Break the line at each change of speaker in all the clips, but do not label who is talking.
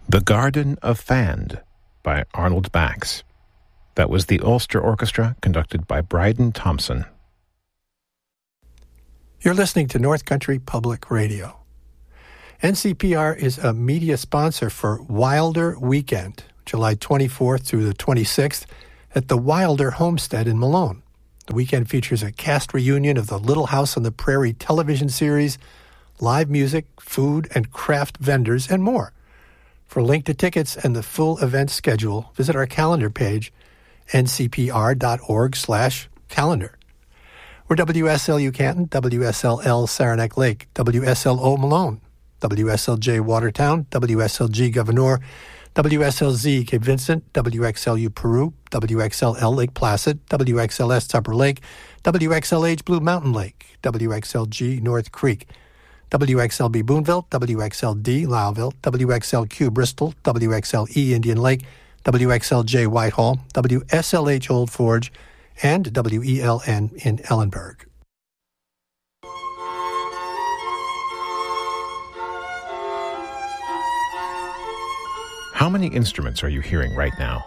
The Garden of Fand by Arnold Bax. That was the Ulster Orchestra, conducted by Bryden Thompson.
You're listening to North Country Public Radio. NCPR is a media sponsor for Wilder Weekend, July 24th through the 26th, at the Wilder Homestead in Malone. The weekend features a cast reunion of the Little House on the Prairie television series, live music, food and craft vendors, and more. For a link to tickets and the full event schedule, visit our calendar page, ncpr.org/calendar. We're WSLU Canton, WSLL Saranac Lake, WSLO Malone, WSLJ Watertown, WSLG Gouverneur, WSLZ Cape Vincent, WXLU Peru, WXLL Lake Placid, WXLS Tupper Lake, WXLH Blue Mountain Lake, WXLG North Creek, WXLB Boonville, WXLD Lowville, WXLQ Bristol, WXLE Indian Lake, WXLJ Whitehall, WSLH Old Forge, and WELN in Ellenburg.
How many instruments are you hearing right now?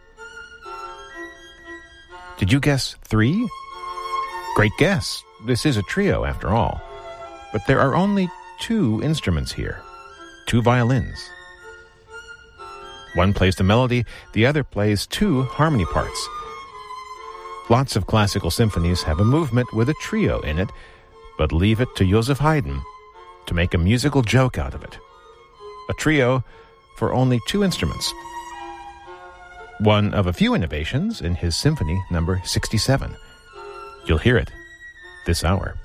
Did you guess 3? Great guess. This is a trio, after all. But there are only 2 instruments here. 2 violins. One plays the melody, the other plays 2 harmony parts. Lots of classical symphonies have a movement with a trio in it, but leave it to Joseph Haydn to make a musical joke out of it. A trio for only 2 instruments. One of a few innovations in his Symphony number 67. You'll hear it this hour.